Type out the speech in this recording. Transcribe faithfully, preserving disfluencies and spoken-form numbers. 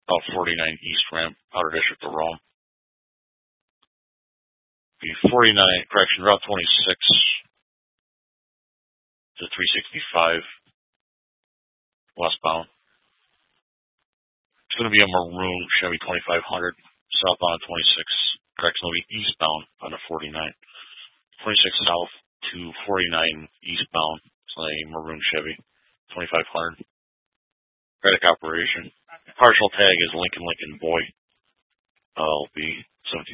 about forty-nine East Ramp, Outer District of Rome. Be forty-nine, correction, Route twenty-six to three sixty-five westbound. It's going to be a maroon Chevy twenty-five hundred southbound on twenty-six. Correction, it'll be eastbound on the forty-nine. twenty-six south to forty-nine eastbound. It's a maroon Chevy twenty-five hundred. Credit operation. Partial tag is Lincoln Lincoln Boy L B seventeen.